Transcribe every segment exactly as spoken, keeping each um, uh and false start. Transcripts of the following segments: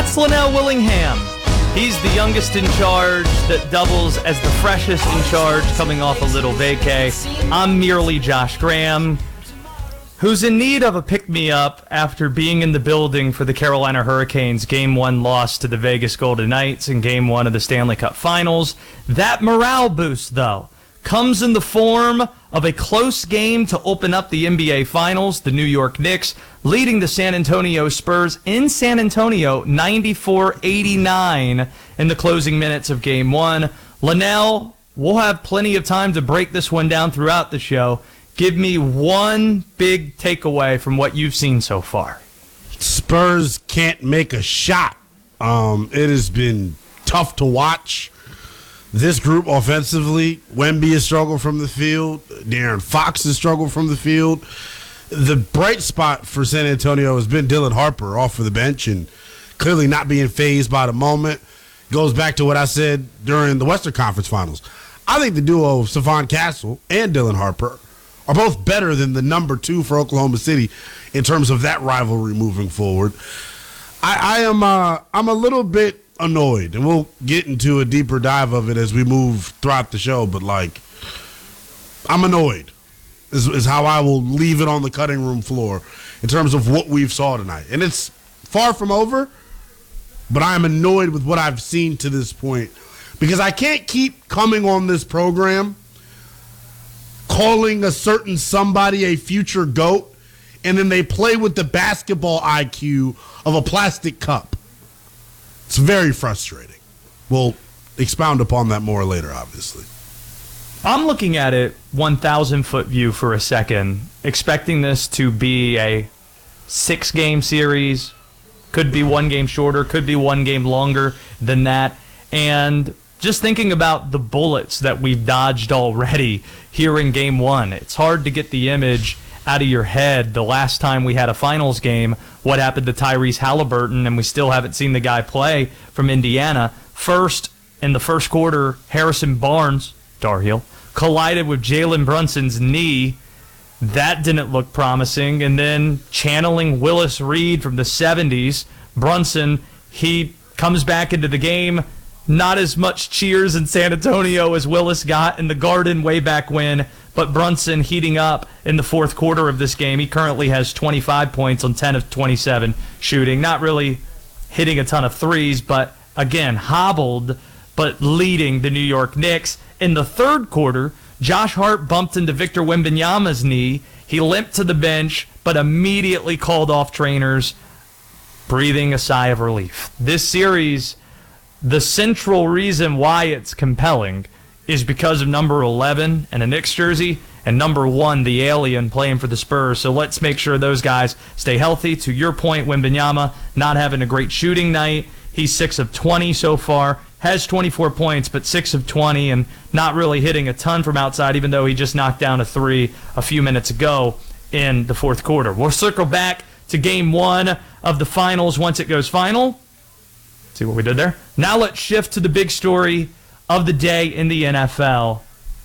That's Linnell Willingham. He's the youngest in charge that doubles as the freshest in charge coming off a little vacay. I'm merely Josh Graham, who's in need of a pick-me-up after being in the building for the Carolina Hurricanes' Game one loss to the Vegas Golden Knights in Game one of the Stanley Cup Finals. That morale boost, though, comes in the form of a close game to open up the N B A Finals. The New York Knicks leading the San Antonio Spurs in San Antonio ninety-four eighty-nine in the closing minutes of Game one. Linnell, we'll have plenty of time to break this one down throughout the show. Give me one big takeaway from what you've seen so far. Spurs can't make a shot. Um, it has been tough to watch. This group offensively, Wemby has struggled from the field. De'Aaron Fox has struggled from the field. The bright spot for San Antonio has been Dylan Harper off of the bench and clearly not being fazed by the moment. Goes back to what I said during the Western Conference Finals. I think the duo of Stephon Castle and Dylan Harper are both better than the number two for Oklahoma City in terms of that rivalry moving forward. I, I am uh, I'm a little bit annoyed, and we'll get into a deeper dive of it as we move throughout the show, but like I'm annoyed is, is how I will leave it on the cutting room floor in terms of what we've saw tonight. And it's far from over, but I'm annoyed with what I've seen to this point because I can't keep coming on this program calling a certain somebody a future GOAT, and then they play with the basketball I Q of a plastic cup. It's very frustrating. We'll expound upon that more later, obviously. I'm looking at it one thousand foot view for a second, expecting this to be a six-game series. Could be one game shorter, could be one game longer than that. And just thinking about the bullets that we've dodged already here in Game one, it's hard to get the image out of your head. The last time we had a finals game, what happened to Tyrese Halliburton, and we still haven't seen the guy play from Indiana. First, in the first quarter, Harrison Barnes, Tar Heel, collided with Jalen Brunson's knee. That didn't look promising. And then channeling Willis Reed from the seventies, Brunson, he comes back into the game. Not as much cheers in San Antonio as Willis got in the Garden way back when, but Brunson heating up in the fourth quarter of this game. He currently has twenty-five points on ten of twenty-seven shooting. Not really hitting a ton of threes, but again, hobbled, but leading the New York Knicks. In the third quarter, Josh Hart bumped into Victor Wembanyama's knee. He limped to the bench, but immediately called off trainers, breathing a sigh of relief. This series, the central reason why it's compelling is because of number eleven and a Knicks jersey, and number one, the alien, playing for the Spurs. So let's make sure those guys stay healthy. To your point, Wembanyama not having a great shooting night. He's six of twenty so far, has twenty-four points, but six of twenty, and not really hitting a ton from outside, even though he just knocked down a three a few minutes ago in the fourth quarter. We'll circle back to Game one of the Finals once it goes final. See what we did there? Now let's shift to the big story of the day in the N F L.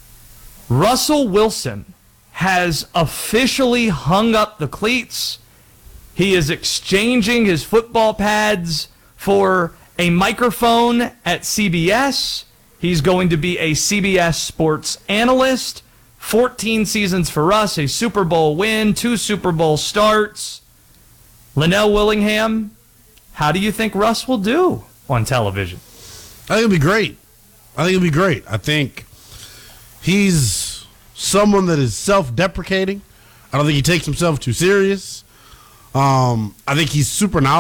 Russell Wilson has officially hung up the cleats. He is exchanging his football pads for a microphone at C B S. He's going to be a C B S sports analyst. fourteen seasons for us, a Super Bowl win, two Super Bowl starts. Linnell Willingham, how do you think Russ will do on television? I think it'll be great. I think it'll be great. I think he's someone that is self-deprecating. I don't think he takes himself too serious. Um, I think he's super knowledgeable.